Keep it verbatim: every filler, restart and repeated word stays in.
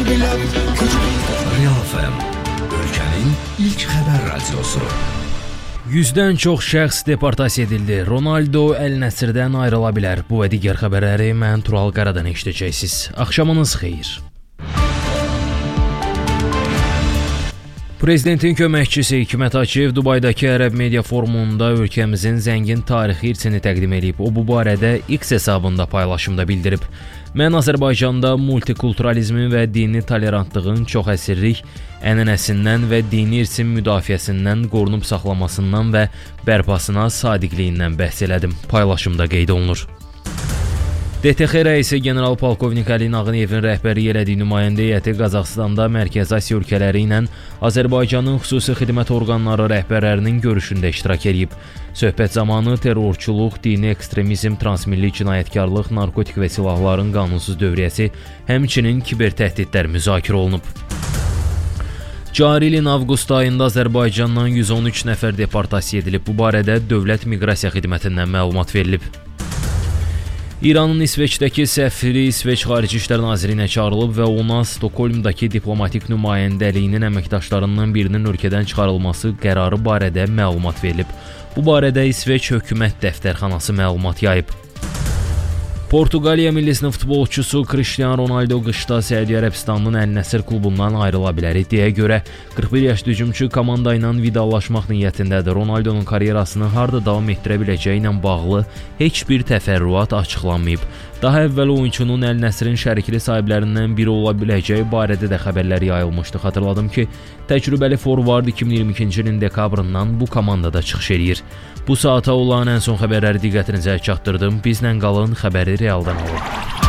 Real F M, ölkənin ilk xəbər radiosu. yüzdən çox şəxs deportasiya edildi. Ronaldo Əl-Nəsrdən ayrıla bilər. Bu və digər xəbərləri mən Tural Qaradan eşidəcəksiniz. Axşamınız xeyir. Prezidentin köməkçisi Hikmət Akif Dubaydakı Ərəb Media Forumunda ölkəmizin zəngin tarixi irsini təqdim edib. O bu barədə X hesabında paylaşımda bildirib. Mən Azərbaycanda multikulturalizmin və dini tolerantlığın çox əsirlik ənənəsindən və dini irsin müdafiəsindən, qorunub saxlamasından və bərpasına sadiqliyindən bəhs elədim. Paylaşımda qeyd olunur. D T X rəisi general polkovnik Əli Nağıyevin rəhbərlik elədiyi nümayəndə heyəti Qazaxıstanda Mərkəzi Asiya ölkələri ilə Azərbaycanın xüsusi xidmət orqanları rəhbərlərinin görüşündə iştirak edib. Söhbət zamanı terrorçuluq, dini ekstremizm, transmilli cinayətkarlıq, narkotik və silahların qanunsuz dövriyyəsi, həmçinin kiber təhdidlər müzakirə olunub. Cari ilin avqust ayında Azərbaycandan yüz on üç nəfər deportasiya edilib. Bu barədə Dövlət Miqrasiya Xidmətindən məlumat verilib. İranın İsveçdəki səfiri İsveç Xarici İşlər Nazirinə çağırılıb və ona Stokholmdakı diplomatik nümayəndəliyinin əməkdaşlarından birinin ölkədən çıxarılması qərarı barədə məlumat verilib. Bu barədə İsveç hökumət dəftərxanası məlumat yayıb. Portuqaliya millisinin futbolçusu Cristiano Ronaldo qışda Səudiyyə Ərəbistanının Əl-Nəsr klubundan ayrıla bilər. İddiaya görə qırx bir yaşlı hücumçu komanda ilə vidalaşmaq niyyətindədir. Ronaldonun karyerasını harda davam etdirə biləcəyi ilə bağlı heç bir təfərrüat açıqlanmayıb. Daha əvvəl oyunçunun Əl-Nəsrin şərikli sahiblərindən biri ola biləcəyi barədə də xəbərlər yayılmışdı. Xatırladım ki, təcrübəli forvard iki min iyirmi ikinci ilin dekabrından bu komandada çıxış edir. Bu saata olan ən son xəbərləri diqqətinizə çatdırdım. Bizlə qalın, xəbəri realdan alın.